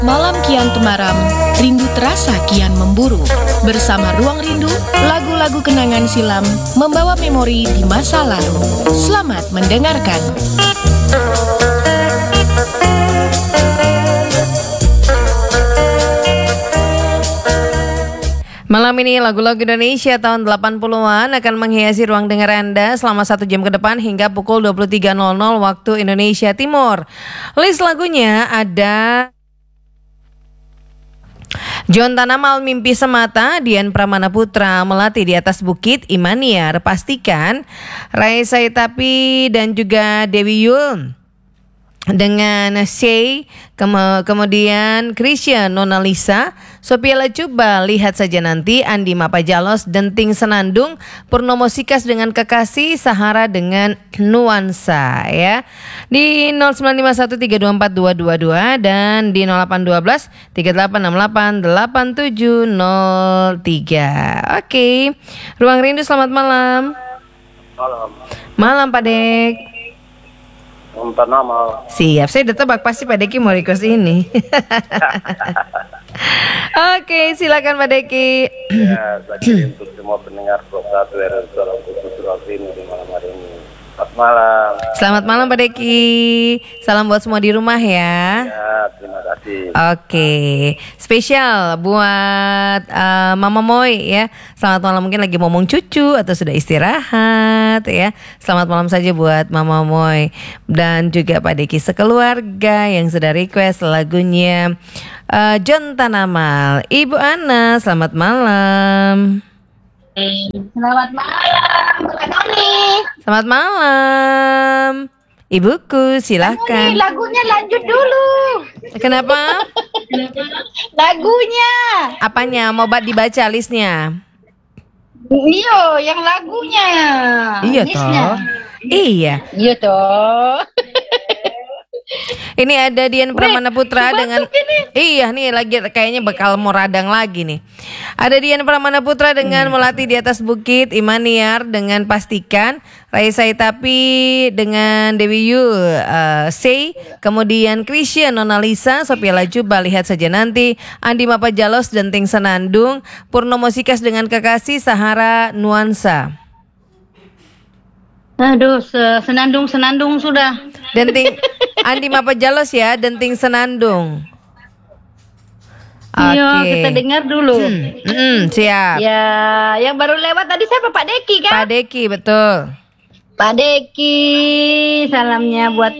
Malam kian temaram, rindu terasa kian memburu. Bersama Ruang Rindu, lagu-lagu kenangan silam membawa memori di masa lalu. Selamat mendengarkan. Malam ini lagu-lagu Indonesia tahun 80-an akan menghiasi ruang dengar Anda selama 1 jam ke depan hingga pukul 23.00 waktu Indonesia Timur. List lagunya ada John Tanamal, Mimpi Semata, Dian Pramana Putra, Melati di Atas Bukit, Imaniar, Pastikan, Raisa Itapi dan juga Dewi Yul dengan Shay, kemudian Christian, Nona Lisa, Sophia Lacuba, Lihat Saja Nanti, Andi Mapajalos, Denting Senandung, Purnomo Sikas dengan Kekasih, Sahara dengan Nuansa ya. Di 0951324222 dan di 0812 38688703. Oke. Ruang Rindu, selamat malam. Malam Pak Dek. Siap, saya udah tebak pasti Pak Deki mau request ini. Oke, silakan Pak Deki. Ya, bagi untuk semua pendengar Blok 1 RRI Kultural ini di malam hari ini. Selamat malam. Selamat malam Pak Deki. Salam buat semua di rumah ya. Ya, terima kasih. Oke, spesial buat Mama Moy ya. Selamat malam, mungkin lagi ngomong cucu atau sudah istirahat ya. Selamat malam saja buat Mama Moy dan juga Pak Deki sekeluarga yang sudah request lagunya John Tanamal. Ibu Ana, selamat malam. Selamat malam, Mbak Noni. Selamat malam. Ibuku, silahkan. Lagunya lanjut dulu. Kenapa? Lagunya. Apanya? Mau dibaca listnya? Iya, yang lagunya. Iya Listnya. toh. Iya. Iya toh. Ini ada Dian Pramana Putra dengan ini. Iya nih lagi kayaknya bakal mau radang lagi nih. Ada Dian Pramana Putra dengan Melati di Atas Bukit, Imaniar dengan Pastikan, Raisa Itapi dengan Dewi Yul, Sey, kemudian Christian, Nona Lisa, Sophia Lacuba, Lihat Saja Nanti, Andi Mapajalos, Denting Senandung, Purnomo Sikas dengan Kekasih, Sahara, Nuansa. Aduh, senandung sudah. Denting Andi Mapajalos ya, Denting Senandung. Iya, Oke. kita dengar dulu. Siap. Ya, yang baru lewat tadi siapa? Pak Deki kan? Pak Deki, betul. Pak Deki, salamnya buat